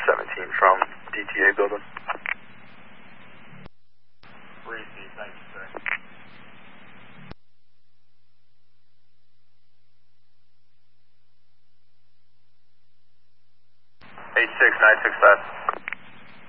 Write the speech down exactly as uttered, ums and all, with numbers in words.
seventeen from D T A building. Received, thank you, sir. eight six nine six five.